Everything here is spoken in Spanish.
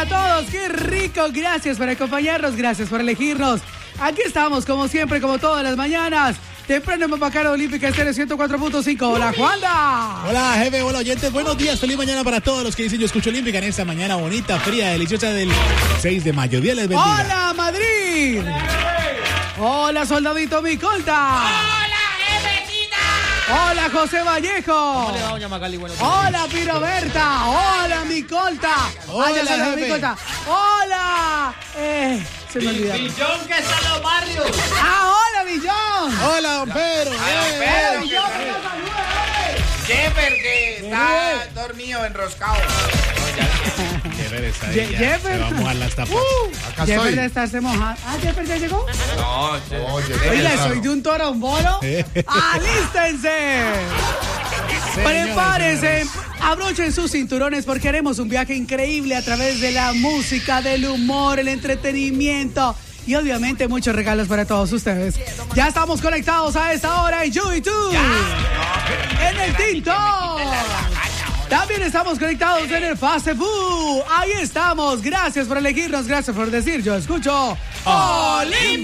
para todos, qué rico, gracias por acompañarnos, gracias por elegirnos. Aquí estamos, como siempre, como todas las mañanas, temprano en Mapacaro Olímpica Estéreo 104.5. Hola, Juanda. Hola, jefe, hola, oyentes, buenos días, feliz mañana para todos los que dicen yo escucho Olímpica en esta mañana bonita, fría, deliciosa del 6 de mayo. Dios les bendiga. Hola, Madrid. Hola, soldadito Micolta. Hola, José Vallejo. ¿Cómo le va, doña Magali? Buenos días. Hola, Piroberta. Hola, Micolta. Hola, jefe. Micolta. Hola. Se me olvidó. Billón que está en los barrios. Hola, Billón. Hola, don Pedro. Pedro. Billón, Jeffer que está dormido, enroscado. Jeffer está ahí, ya. Jeffer. Se va a mojar las tapas. Jeffer de estarse mojando. Jeffer ya llegó. No, Oiga, soy de un toro a un bolo. ¡Alístense! Prepárense, abrochen sus cinturones porque haremos un viaje increíble a través de la música, del humor, el entretenimiento y obviamente muchos regalos para todos ustedes. Ya estamos conectados a esta hora en YouTube, en el Tinto. También estamos conectados en el Facebook. Ahí estamos. Gracias por elegirnos, gracias por decir yo escucho Olímpica.